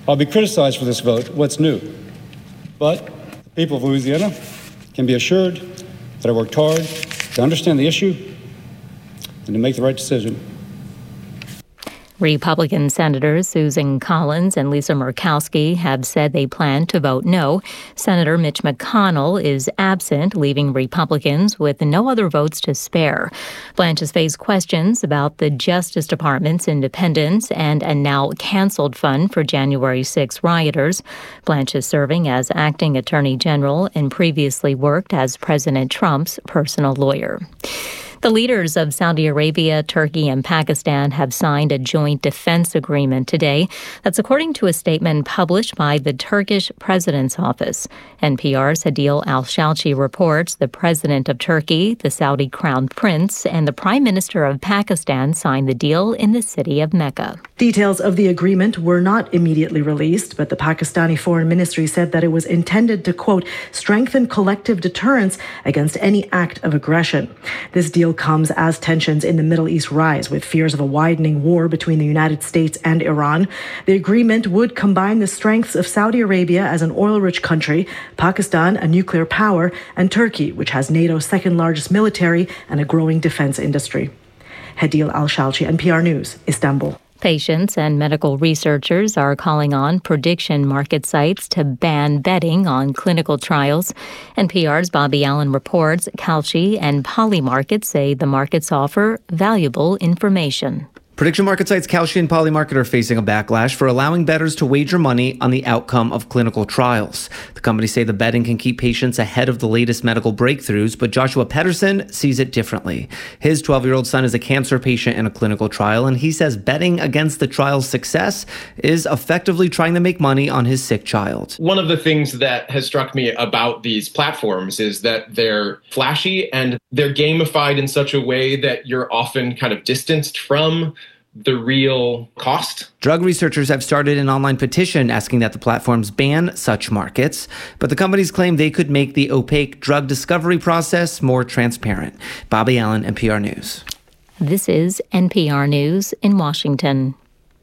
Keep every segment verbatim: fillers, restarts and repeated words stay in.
I'll be criticized for this vote. What's new? But the people of Louisiana can be assured that I worked hard to understand the issue and to make the right decision. Republican Senators Susan Collins and Lisa Murkowski have said they plan to vote no. Senator Mitch McConnell is absent, leaving Republicans with no other votes to spare. Blanche has faced questions about the Justice Department's independence and a now canceled fund for January sixth rioters. Blanche is serving as acting attorney general and previously worked as President Trump's personal lawyer. The leaders of Saudi Arabia, Turkey, and Pakistan have signed a joint defense agreement today. That's according to a statement published by the Turkish President's Office. N P R's Hadil Al-Shalchi reports the President of Turkey, the Saudi Crown Prince, and the Prime Minister of Pakistan signed the deal in the city of Mecca. Details of the agreement were not immediately released, but the Pakistani Foreign Ministry said that it was intended to, quote, strengthen collective deterrence against any act of aggression. This deal comes as tensions in the Middle East rise, with fears of a widening war between the United States and Iran. The agreement would combine the strengths of Saudi Arabia as an oil-rich country, Pakistan, a nuclear power, and Turkey, which has NATO's second largest military and a growing defense industry. Hadil Al-Shalchi, N P R News, Istanbul. Patients and medical researchers are calling on prediction market sites to ban betting on clinical trials. N P R's Bobby Allen reports Kalshi and Polymarket say the markets offer valuable information. Prediction market sites Kalshi and Polymarket are facing a backlash for allowing bettors to wager money on the outcome of clinical trials. The companies say the betting can keep patients ahead of the latest medical breakthroughs, but Joshua Pedersen sees it differently. His twelve-year-old son is a cancer patient in a clinical trial, and he says betting against the trial's success is effectively trying to make money on his sick child. One of the things that has struck me about these platforms is that they're flashy and they're gamified in such a way that you're often kind of distanced from the real cost. Drug researchers have started an online petition asking that the platforms ban such markets, but the companies claim they could make the opaque drug discovery process more transparent. Bobby Allen, N P R News. This is N P R News in Washington.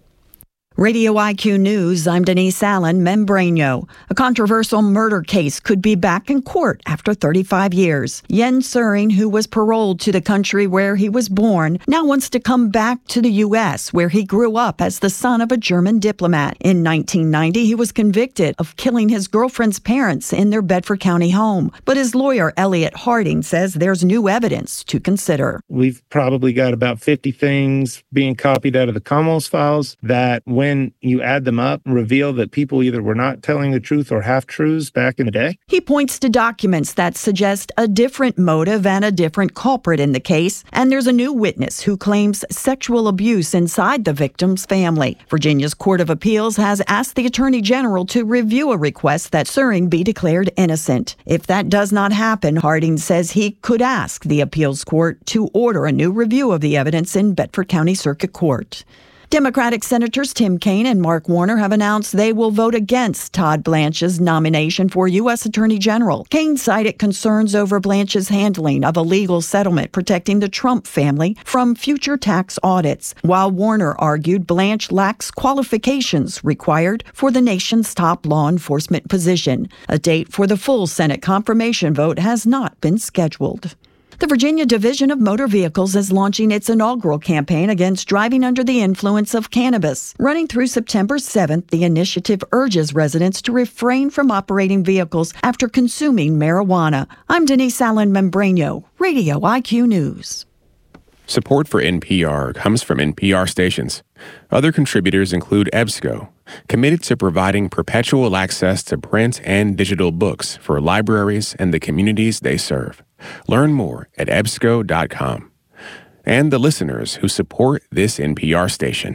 Radio I Q News, I'm Denise Allen, Membranio. A controversial murder case could be back in court after thirty-five years. Jens Söring, who was paroled to the country where he was born, now wants to come back to the U S, where he grew up as the son of a German diplomat. In nineteen ninety, he was convicted of killing his girlfriend's parents in their Bedford County home. But his lawyer, Elliot Harding, says there's new evidence to consider. We've probably got about fifty things being copied out of the Commos files that, when you add them up, reveal that people either were not telling the truth or half-truths back in the day. He points to documents that suggest a different motive and a different culprit in the case, and there's a new witness who claims sexual abuse inside the victim's family. Virginia's Court of Appeals has asked the Attorney General to review a request that Söring be declared innocent. If that does not happen, Harding says he could ask the appeals court to order a new review of the evidence in Bedford County Circuit Court. Democratic Senators Tim Kaine and Mark Warner have announced they will vote against Todd Blanche's nomination for U S Attorney General. Kaine cited concerns over Blanche's handling of a legal settlement protecting the Trump family from future tax audits, while Warner argued Blanche lacks qualifications required for the nation's top law enforcement position. A date for the full Senate confirmation vote has not been scheduled. The Virginia Division of Motor Vehicles is launching its inaugural campaign against driving under the influence of cannabis. Running through September seventh, the initiative urges residents to refrain from operating vehicles after consuming marijuana. I'm Denise Allen Membranio, Radio I Q News. Support for N P R comes from N P R stations. Other contributors include EBSCO, committed to providing perpetual access to print and digital books for libraries and the communities they serve. Learn more at E B S C O dot com. And the listeners who support this N P R station.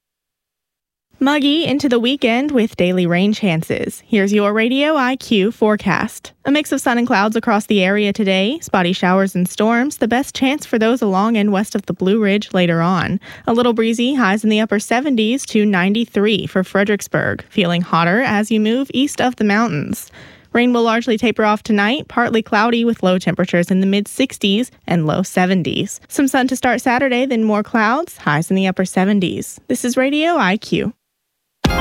Muggy into the weekend with daily rain chances. Here's your Radio I Q forecast. A mix of sun and clouds across the area today. Spotty showers and storms, the best chance for those along and west of the Blue Ridge later on. A little breezy, highs in the upper seventies to ninety-three for Fredericksburg. Feeling hotter as you move east of the mountains. Rain will largely taper off tonight, partly cloudy with low temperatures in the mid-sixties and low seventies. Some sun to start Saturday, then more clouds, highs in the upper seventies. This is Radio I Q.